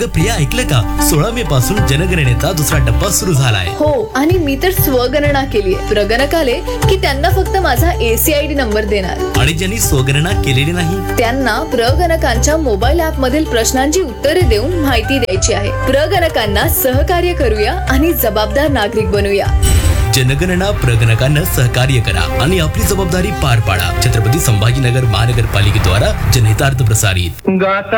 अगं प्रिया, ऐकलं का? 16 मे पासून जनगणनेचा दुसरा टप्पा सुरू झालाय. हो, आणि मी तर स्वगणना केलीये. प्रगणक आले की त्यांना फक्त माझा ACID नंबर देणार. आणि ज्यांनी स्वगणना केलेली नाही त्यांना प्रगणकांच्या मोबाईल ऍप मधील प्रश्नांची उत्तरे देऊन माहिती द्यायची आहे. प्रगणकांना सहकार्य करूया आणि जबाबदार नागरिक बनूया. जनगणना प्रगणकांना सहकार्य करा आणि आपली जबाबदारी पार पाडा. छत्रपती संभाजीनगर महानगरपालिकेद्वारा जनहितार्थ प्रसारित.